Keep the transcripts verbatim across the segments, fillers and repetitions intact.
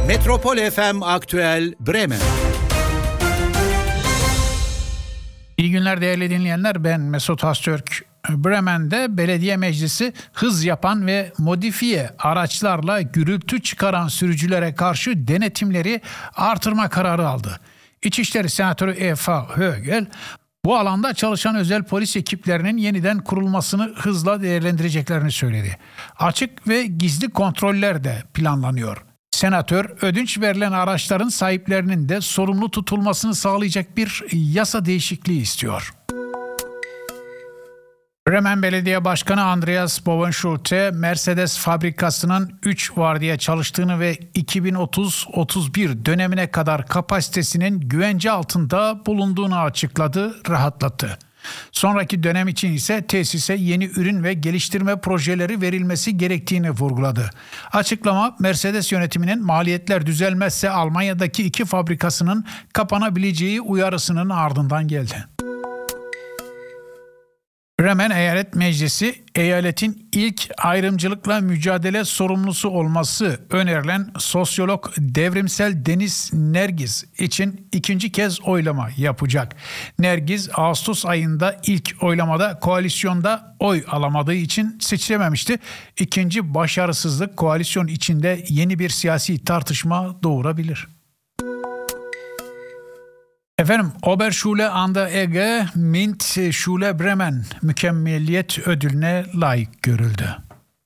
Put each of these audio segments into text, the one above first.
Metropol F M Aktüel Bremen. İyi günler değerli dinleyenler, ben Mesut Hastürk. Bremen'de belediye meclisi hız yapan ve modifiye araçlarla gürültü çıkaran sürücülere karşı denetimleri artırma kararı aldı. İçişleri Senatörü Eva Högel, bu alanda çalışan özel polis ekiplerinin yeniden kurulmasını hızla değerlendireceklerini söyledi. Açık ve gizli kontroller de planlanıyor. Senatör, ödünç verilen araçların sahiplerinin de sorumlu tutulmasını sağlayacak bir yasa değişikliği istiyor. Bremen Belediye Başkanı Andreas Bovenschulte, Mercedes fabrikasının üç vardiya çalıştığını ve iki bin otuz otuz bir dönemine kadar kapasitesinin güvence altında bulunduğunu açıkladı, rahatlattı. Sonraki dönem için ise tesise yeni ürün ve geliştirme projeleri verilmesi gerektiğini vurguladı. Açıklama, Mercedes yönetiminin maliyetler düzelmezse Almanya'daki iki fabrikasının kapanabileceği uyarısının ardından geldi. Bremen Eyalet Meclisi, eyaletin ilk ayrımcılıkla mücadele sorumlusu olması önerilen sosyolog Devrimsel Deniz Nergiz için ikinci kez oylama yapacak. Nergiz, Ağustos ayında ilk oylamada koalisyonda oy alamadığı için seçilememişti. İkinci başarısızlık koalisyon içinde yeni bir siyasi tartışma doğurabilir. Efendim, Oberschule an der Ege Mint Schule Bremen mükemmeliyet ödülüne layık görüldü.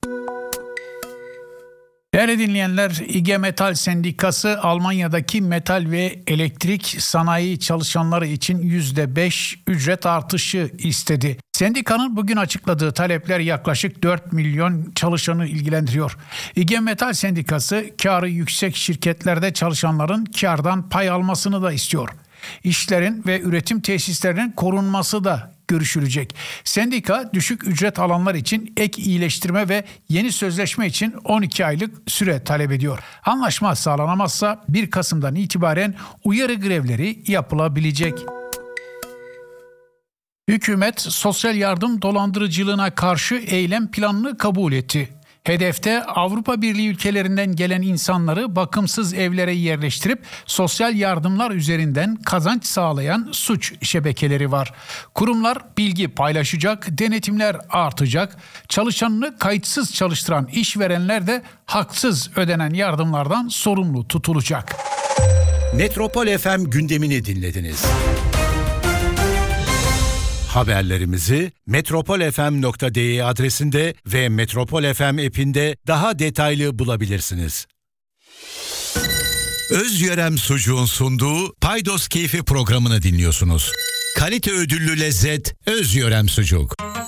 Değerli dinleyenler, İ G Metal Sendikası Almanya'daki metal ve elektrik sanayi çalışanları için yüzde beş ücret artışı istedi. Sendikanın bugün açıkladığı talepler yaklaşık dört milyon çalışanı ilgilendiriyor. İ G Metal Sendikası, kârı yüksek şirketlerde çalışanların kârdan pay almasını da istiyor. İşlerin ve üretim tesislerinin korunması da görüşülecek. Sendika, düşük ücret alanlar için ek iyileştirme ve yeni sözleşme için on iki aylık süre talep ediyor. Anlaşma sağlanamazsa bir Kasım'dan itibaren uyarı grevleri yapılabilecek. Hükümet, sosyal yardım dolandırıcılığına karşı eylem planını kabul etti. Hedefte Avrupa Birliği ülkelerinden gelen insanları bakımsız evlere yerleştirip sosyal yardımlar üzerinden kazanç sağlayan suç şebekeleri var. Kurumlar bilgi paylaşacak, denetimler artacak, çalışanını kayıtsız çalıştıran işverenler de haksız ödenen yardımlardan sorumlu tutulacak. Metropol F M gündemini dinlediniz. Haberlerimizi metropol f m nokta d e adresinde ve Metropol F M app'inde daha detaylı bulabilirsiniz. Özyörem Sucuğun sunduğu Paydos Keyfi programını dinliyorsunuz. Kalite ödüllü lezzet Özyörem Sucuk.